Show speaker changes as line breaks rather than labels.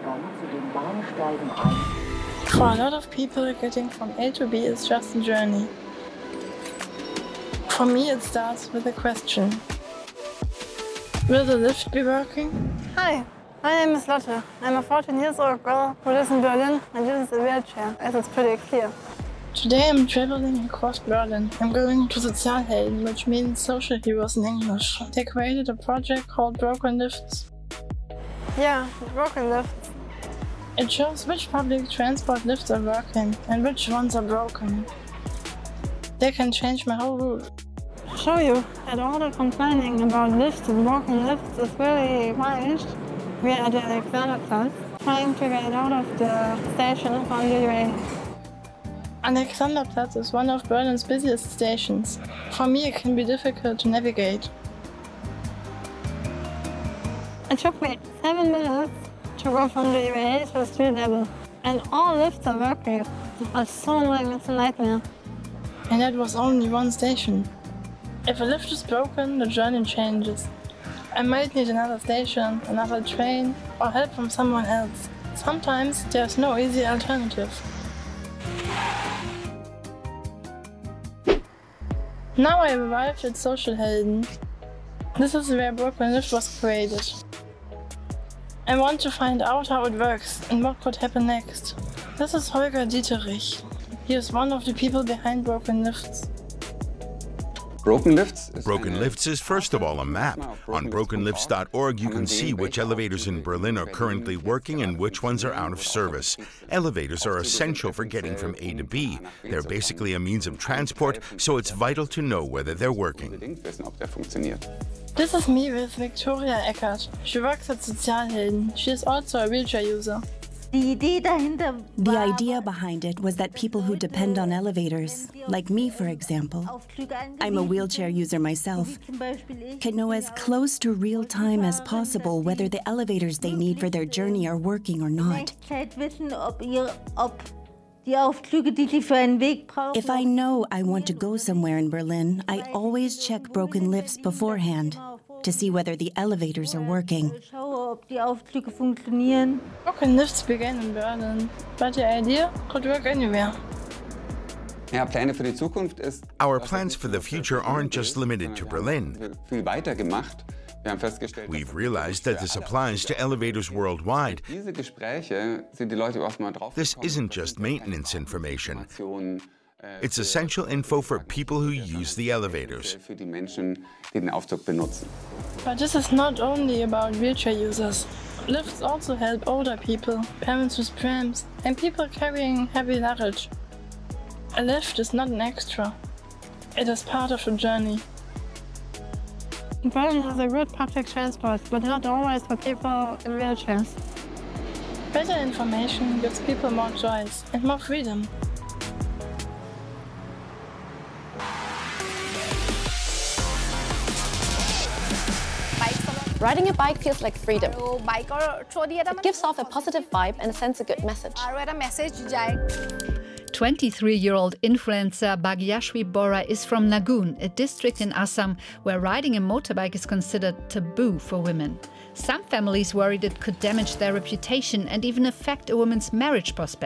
For a lot of people, getting from A to B is just a journey. For me, it starts with a question. Will the lift be working?
Hi, my name is Lotte. I'm a 14-year-old girl who lives in Berlin and uses a wheelchair, as it's pretty clear.
Today I'm traveling across Berlin. I'm going to Sozialhelden, which means social heroes in English. They created a project called Broken Lifts.
Yeah, broken lifts.
It shows which public transport lifts are working and which ones are broken. They can change my whole route.
To show you that all the complaining about lifts and broken lifts is really right, we are at the Alexanderplatz, trying to get out of the station from the rain.
Alexanderplatz is one of Berlin's busiest stations. For me, it can be difficult to navigate.
It took me 7 minutes to go from the UA to street level. And all lifts are working. But so annoying, it's a nightmare.
And that was only one station. If a lift is broken, the journey changes. I might need another station, another train, or help from someone else. Sometimes there's no easy alternative. Now I arrived at Sozialhelden. This is where Broken Lift was created. I want to find out how it works and what could happen next. This is Holger Dieterich. He is one of the people behind Broken Lifts.
Broken Lifts
is first of all a map. On brokenlifts.org you can see which elevators in Berlin are currently working and which ones are out of service. Elevators are essential for getting from A to B. They're basically a means of transport, so it's vital to know whether they're working.
This is me with Victoria Eckert. She works at Sozialhelden. She is also a wheelchair user.
The idea behind it was that people who depend on elevators, like me for example, I'm a wheelchair user myself, can know as close to real time as possible whether the elevators they need for their journey are working or not. If I know I want to go somewhere in Berlin, I always check Broken Lifts beforehand to see whether the elevators are working.
Broken Lifts began in Berlin, but the idea could work anywhere.
Our plans for the future aren't just limited to Berlin. We've realized that this applies to elevators worldwide. This isn't just maintenance information. It's essential info for people who use the elevators.
But this is not only about wheelchair users. Lifts also help older people, parents with prams, and people carrying heavy luggage. A lift is not an extra. It is part of the journey.
Berlin has a good public transport, but not always for people in wheelchairs.
Better information gives people more choice and more freedom.
Riding a bike feels like freedom. It gives off a positive vibe and sends a good message.
23-year-old influencer Bhagyashri Bora is from Nagun, a district in Assam where riding a motorbike is considered taboo for women. Some families worried it could damage their reputation and even affect a woman's marriage prospects.